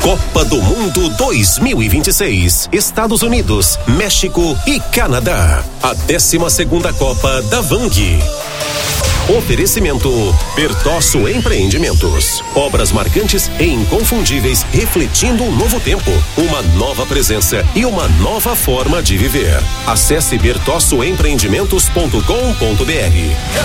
Copa do Mundo 2026. Estados Unidos, México e Canadá. A 12ª Copa da Vang. Oferecimento Bertosso Empreendimentos. Obras marcantes e inconfundíveis, refletindo um novo tempo, uma nova presença e uma nova forma de viver. Acesse bertossoempreendimentos.com.br.